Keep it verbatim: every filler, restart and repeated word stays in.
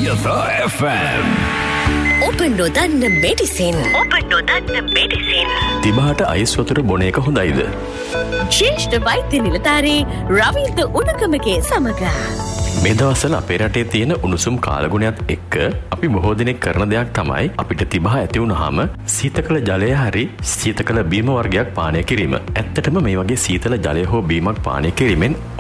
Yatha F M. ඔබ නොදන්න medicine ඔබ නොදන්න මෙඩිසින් තිබහට අයිස් වතුර බොන එක හොඳයිද? ශ්‍රේෂ්ඨ වෛද්‍ය නිලධාරී රවින්ද උණුකමගේ සමග මේ දවස්වල අපේ රටේ තියෙන උණුසුම් කාලගුණයත් එක්ක අපි බොහෝ දෙනෙක් කරන දෙයක් තමයි අපිට තිබහ ඇති වුනහම සීතකල ජලය හරි සීතකල බීම වර්ගයක් පානය කිරීම. ඇත්තටම මේ වගේ සීතල ජලය හෝ බීමක් පානය කිරීමෙන්